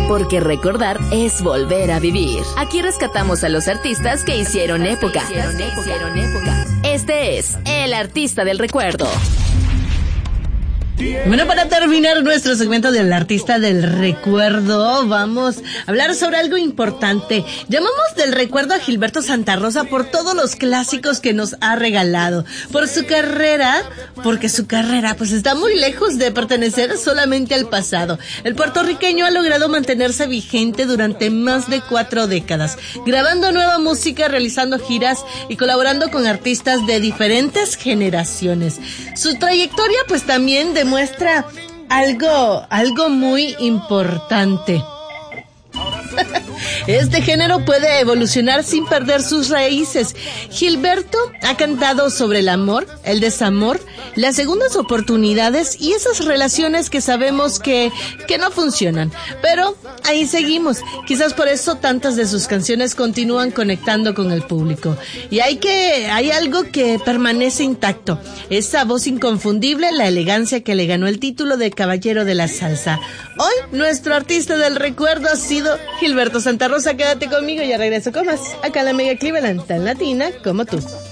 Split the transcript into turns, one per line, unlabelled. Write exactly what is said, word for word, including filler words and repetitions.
porque recordar es volver a vivir. Aquí rescatamos a los artistas que hicieron época. Este es El Artista del Recuerdo.
Bueno, para terminar nuestro segmento del Artista del Recuerdo, vamos a hablar sobre algo importante. Llamamos del recuerdo a Gilberto Santa Rosa por todos los clásicos que nos ha regalado, por su carrera, porque su carrera pues está muy lejos de pertenecer solamente al pasado. El puertorriqueño ha logrado mantenerse vigente durante más de cuatro décadas, grabando nueva música, realizando giras y colaborando con artistas de diferentes generaciones. Su trayectoria pues también demuestra algo, algo muy importante. Este género puede evolucionar sin perder sus raíces. Gilberto ha cantado sobre el amor, el desamor, las segundas oportunidades y esas relaciones que sabemos que, que no funcionan. Pero ahí seguimos. Quizás por eso tantas de sus canciones continúan conectando con el público. Y hay que, hay algo que permanece intacto. Esa voz inconfundible, la elegancia que le ganó el título de Caballero de la Salsa. Hoy, nuestro artista del recuerdo ha sido Gilberto Santa Rosa. Quédate conmigo, ya regreso con más acá en la Mega Cleveland, tan latina como tú.